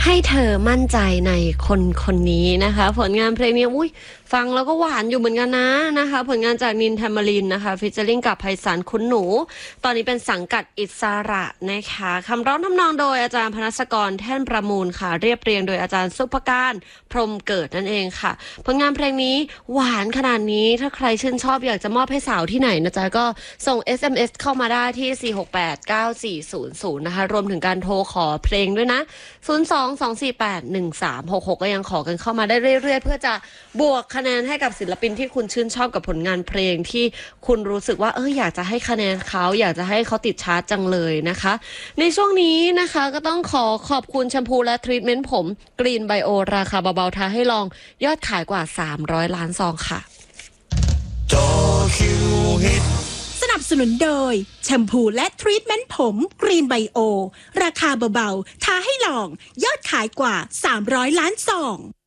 ให้เธอมั่นใจในคนคนนี้นะคะผลงานเพลงนี้อุ้ยฟังแล้วก็หวานอยู่เหมือนกันนะคะผลงานจากนินแทมมารินนะคะฟิชเชอริงกับไพศาลคุณหนูตอนนี้เป็นสังกัดอิสระนะคะคำร้องทำนองโดยอาจารย์พนัสกรแท่นประมูลค่ะเรียบเรียงโดยอาจารย์สุภการพรหมเกิดนั่นเองค่ะผลงานเพลงนี้หวานขนาดนี้ถ้าใครชื่นชอบอยากจะมอบให้สาวที่ไหนนะจ๊ะก็ส่ง SMS เข้ามาได้ที่4689400นะคะรวมถึงการโทรขอเพลงด้วยนะ022481366ก็ยังขอกันเข้ามาได้เรื่อยๆเพื่อจะบวกคะแนนให้กับศิลปินที่คุณชื่นชอบกับผลงานเพลงที่คุณรู้สึกว่าอยากจะให้คะแนนเขาอยากจะให้เขาติดชาร์ตจังเลยนะคะในช่วงนี้นะคะก็ต้องขอบคุณแชมพูและทรีทเมนต์ผมกรีนไบโอราคาเบาๆท้าให้ลองยอดขายกว่า300ล้านซองค่ะสนับสนุนโดยแชมพูและทรีทเมนต์ผมกรีนไบโอราคาเบาๆท้าให้ลองยอดขายกว่า300ล้านซอง